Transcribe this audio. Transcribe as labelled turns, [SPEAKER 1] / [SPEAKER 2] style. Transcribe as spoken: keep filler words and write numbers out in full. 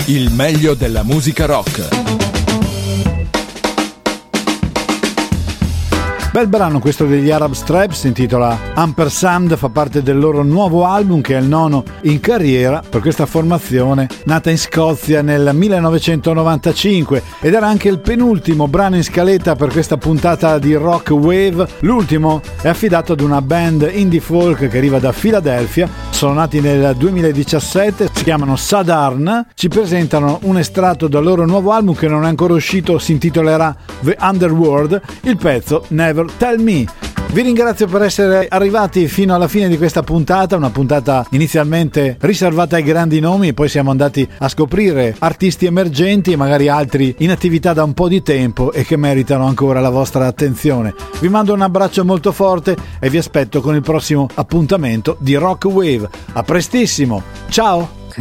[SPEAKER 1] il meglio della musica rock.
[SPEAKER 2] Bel brano questo degli Arab Strap, si intitola Ampersand, fa parte del loro nuovo album che è il nono in carriera per questa formazione nata in Scozia nel millenovecentonovantacinque ed era anche il penultimo brano in scaletta per questa puntata di Rock Wave. L'ultimo è affidato ad una band indie folk che arriva da Filadelfia, sono nati nel duemiladiciassette, si chiamano Southern, ci presentano un estratto dal loro nuovo album che non è ancora uscito, si intitolerà The Underworld, il pezzo Never Tell Me. Vi ringrazio per essere arrivati fino alla fine di questa puntata, una puntata inizialmente riservata ai grandi nomi, poi siamo andati a scoprire artisti emergenti e magari altri in attività da un po' di tempo e che meritano ancora la vostra attenzione. Vi mando un abbraccio molto forte e vi aspetto con il prossimo appuntamento di Rock Wave. A prestissimo, ciao!